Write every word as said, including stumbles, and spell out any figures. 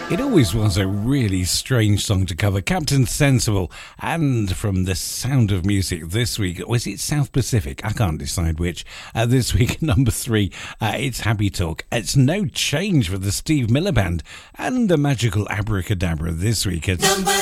It always was a really strange song to cover. Captain Sensible. And from The Sound of Music this week, was it South Pacific? I can't decide which. Uh, this week, number three, uh, it's Happy Talk. It's No Change for the Steve Miller Band. And the Magical Abracadabra this week. It's